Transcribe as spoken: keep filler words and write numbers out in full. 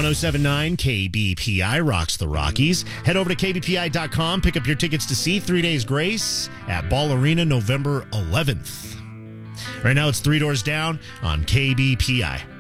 one oh seven point nine K B P I rocks the Rockies. Head over to K B P I dot com. Pick up your tickets to see Three Days Grace at Ball Arena November eleventh. Right now it's Three Doors Down on K B P I.